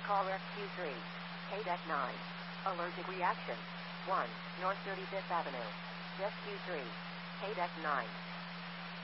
caller Q3. KDEC 9. Allergic reaction. 1. North 35th Avenue. Desk Q3. KDEC 9.